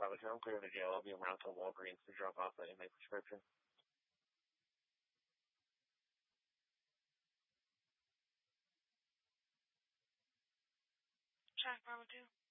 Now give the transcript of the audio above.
Bravo 2. I'm clear of the jail. I'll be around to Walgreens to drop off the inmate prescription. Check, Bravo 2.